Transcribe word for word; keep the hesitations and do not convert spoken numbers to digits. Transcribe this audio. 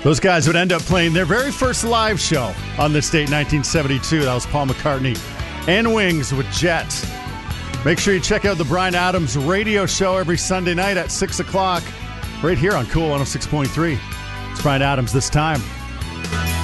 Those guys would end up playing their very first live show on this date, nineteen seventy-two. That was Paul McCartney and Wings with Jet. Make sure you check out the Bryan Adams radio show every Sunday night at six o'clock right here on Cool one oh six point three. It's Bryan Adams this time.